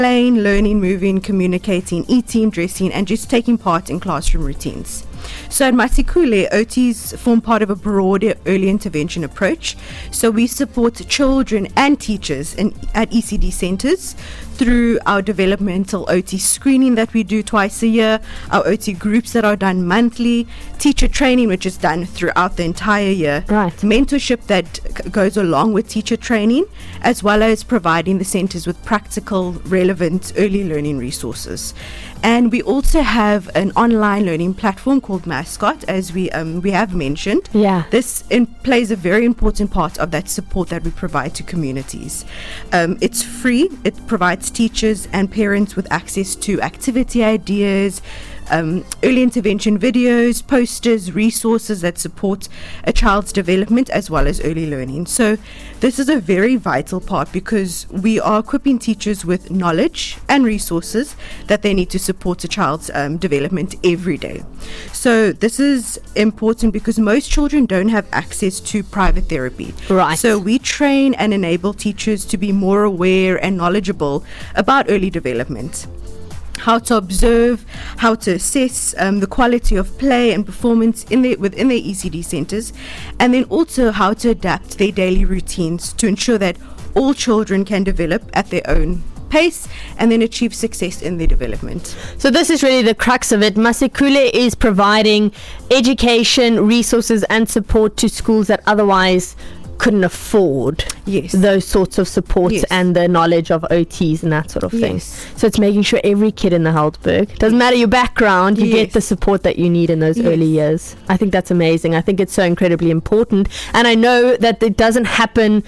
playing, learning, moving, communicating, eating, dressing, and just taking part in classroom routines. So at Masikule, OTs form part of a broader early intervention approach. So we support children and teachers at ECD centres through our developmental OT screening that we do twice a year, our OT groups that are done monthly, teacher training which is done throughout the entire year, right, mentorship that goes along with teacher training, as well as providing the centres with practical, relevant early learning resources. And we also have an online learning platform called Mascot, as we have mentioned. Yeah. This plays a very important part of that support that we provide to communities. It's free. It provides teachers and parents with access to activity ideas, early intervention videos, posters, resources that support a child's development as well as early learning. So this is a very vital part because we are equipping teachers with knowledge and resources that they need to support a child's development every day. So this is important because most children don't have access to private therapy. Right. So we train and enable teachers to be more aware and knowledgeable about early development, how to observe, how to assess the quality of play and performance within their ECD centres, and then also how to adapt their daily routines to ensure that all children can develop at their own pace and then achieve success in their development. So this is really the crux of it. Masikule is providing education, resources and support to schools that otherwise couldn't afford those sorts of supports and the knowledge of OTs and that sort of thing. So it's making sure every kid in the Helderberg, doesn't matter your background, you get the support that you need in those early years. I think that's amazing. I think it's so incredibly important, and I know that it doesn't happen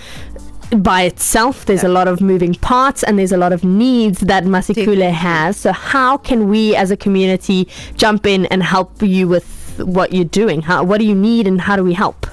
by itself. There's a lot of moving parts and there's a lot of needs that Masikule has. So how can we as a community jump in and help you with what you're doing? What do you need and how do we help?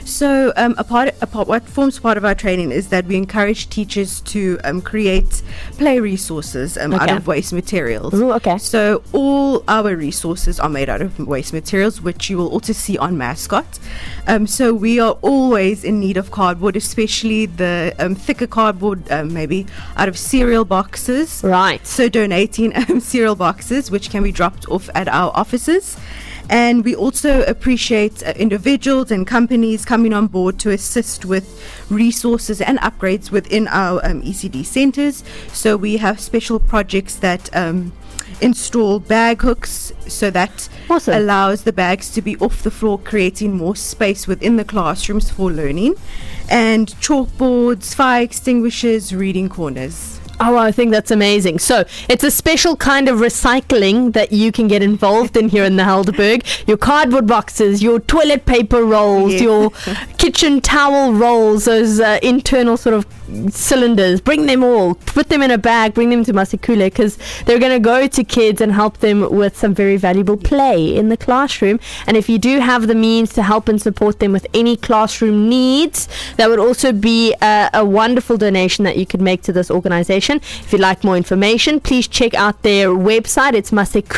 So what forms part of our training is that we encourage teachers to create play resources out of waste materials. Ooh, okay. So all our resources are made out of waste materials, which you will also see on Mascot. So we are always in need of cardboard, especially the thicker cardboard, maybe out of cereal boxes. Right. So donating cereal boxes, which can be dropped off at our offices. And we also appreciate individuals and companies coming on board to assist with resources and upgrades within our ECD centres. So we have special projects that install bag hooks, so that allows the bags to be off the floor, creating more space within the classrooms for learning, and chalkboards, fire extinguishers, reading corners. Oh, I think that's amazing. So it's a special kind of recycling that you can get involved in here in the Helderberg. Your cardboard boxes, your toilet paper rolls, your kitchen towel rolls, those internal sort of cylinders, bring them all, put them in a bag, bring them to Masikule, because they're going to go to kids and help them with some very valuable play in the classroom. And if you do have the means to help and support them with any classroom needs, that would also be a wonderful donation that you could make to this organization. If you'd like more information, please check out their website. It's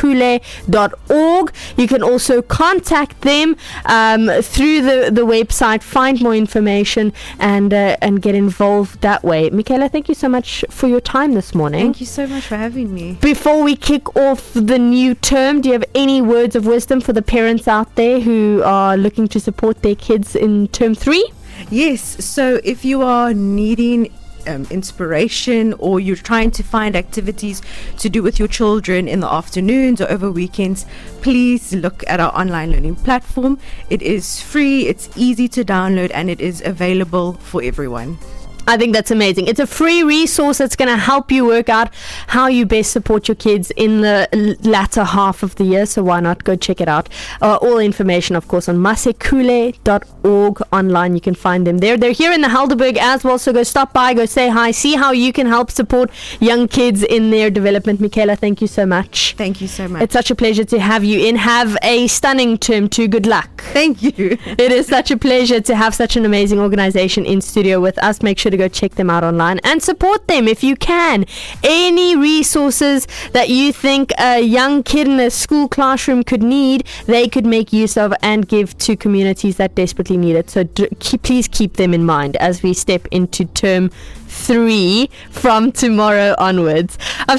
masikule.org. You can also contact them through the website, find more information and get involved that way. Michaela, thank you so much for your time this morning. Thank you so much for having me. Before we kick off the new term, do you have any words of wisdom for the parents out there who are looking to support their kids in term 3? Yes, so if you are needing inspiration, or you're trying to find activities to do with your children in the afternoons or over weekends, please look at our online learning platform. It is free, it's easy to download, and it is available for everyone. I think that's amazing. It's a free resource that's going to help you work out how you best support your kids in the latter half of the year. So why not go check it out? All information, of course, on masikule.org online. You can find them there. They're here in the Helderberg as well. So go stop by, go say hi, see how you can help support young kids in their development. Michaela, thank you so much. Thank you so much. It's such a pleasure to have you in. Have a stunning term too. Good luck. Thank you. It is such a pleasure to have such an amazing organization in studio with us. Make sure to go check them out online and support them if you can. Any resources that you think a young kid in a school classroom could need, they could make use of and give to communities that desperately need it. So please keep them in mind as we step into term 3 from tomorrow onwards.